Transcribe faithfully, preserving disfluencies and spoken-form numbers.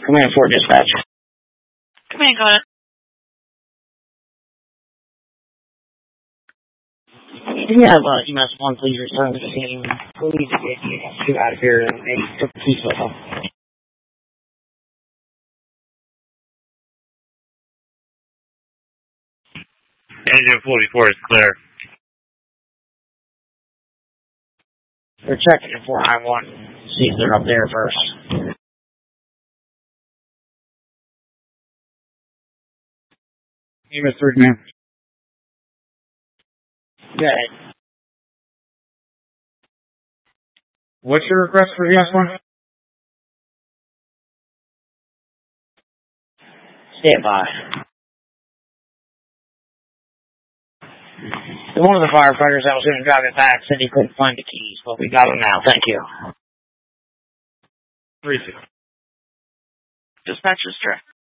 Command four dispatch. Command, got it. Yeah, but you must one please return to the scene. Please get you out of here and make took the piece with them. Engine forty-four is clear. They're checking it for I one. See if they're up there first. Hey, Mister Ferdinand. Go ahead. What's your request for the S one? Stand by. One of the firefighters that was going to drive it back said he couldn't find the keys, but we got them now. Thank you. three six. Dispatch is direct.